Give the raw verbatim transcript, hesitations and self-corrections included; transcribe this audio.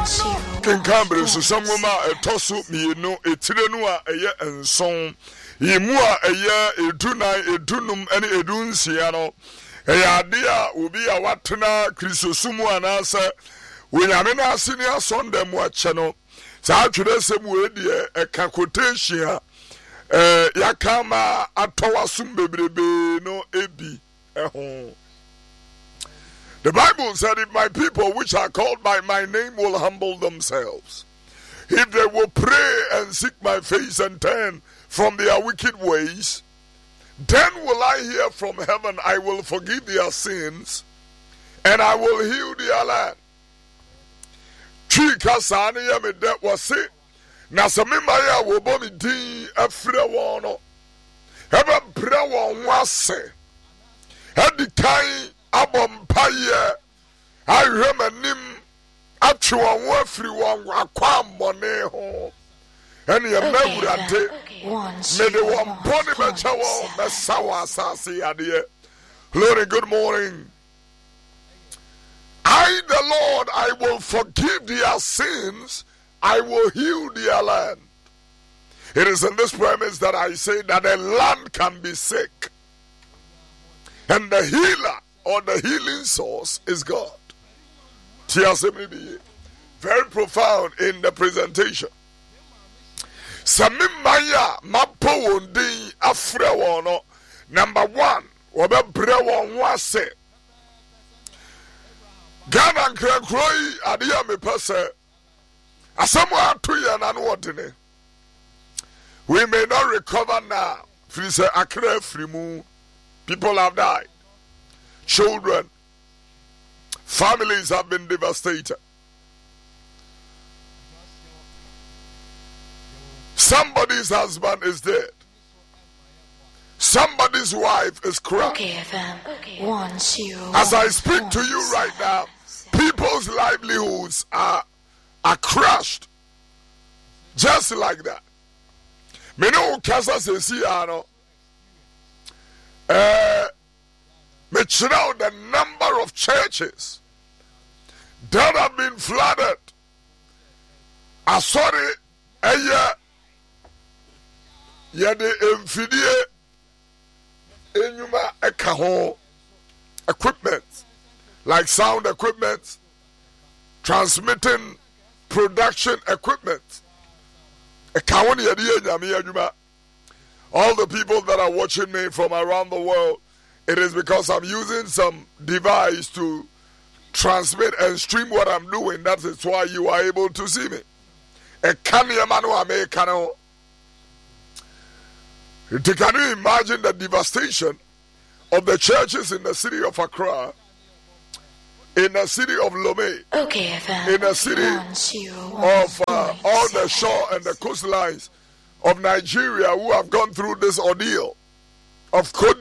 Kenkambre so samwoma etoso mienu etire no a eye enson yimu a eye edunan edunum ene edunsia no eye ade a obi a watena kristosumu anase wonyame na asini asonda mu ache no sa atwere sem we die eka quotation eh yakama atowasum bebrebe no ebi eho. The Bible said, if my people which are called by my name will humble themselves, if they will pray and seek my face and turn from their wicked ways, then will I hear from heaven, I will forgive their sins, and I will heal their land. Chika sani ya me de wase, na samima ya wobo mi di afre wono, heba bre won wase, hedi kai abompaye ahwemanim atwewa wo afiri won akwambone ho ene ye mawurade me de won boni becha wo besawa asase ade. Glory, good morning. I, the Lord, I will forgive their sins, I will heal their land. It is in this premise that I say that a land can be sick, and the healer or the healing source is God. Very profound in the presentation. Samimaya mapo wondi afre wono. Number one, wabe bre won wase. Ghana nkrankroi adiya me pese. Asamu atuye na no odene. We may not recover now. Free say akre frimu. People have died. Children, families have been devastated. Somebody's husband is dead. Somebody's wife is crying. Okay, F M. Okay. One, zero, As one, I speak one, to you seven, right now, seven. people's livelihoods are, are crushed. Just like that. Me no kasa se si ano. Eh Me know the number of churches that have been flooded. I saw it a year. Yede emfidie enyuma ekaho equipment like sound equipment, transmitting production equipment. Ekaho ni yede enyame enyuma. All the people that are watching me from around the world, it is because I'm using some device to transmit and stream what I'm doing. That is why you are able to see me. Can you imagine the devastation of the churches in the city of Accra, in the city of Lomé, okay, in the city one, zero, one, of uh, all the shore and the coastlines of Nigeria who have gone through this ordeal of